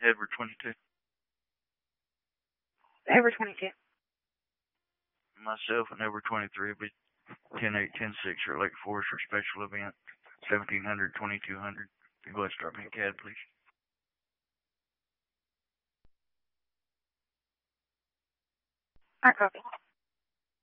Edward 22. Edward 22. Myself and Edward 23 will be 10-8, 10-6 at Lake Forest for special event. 1700, 2200. Go ahead and start me a CAD, please. Alright, copy.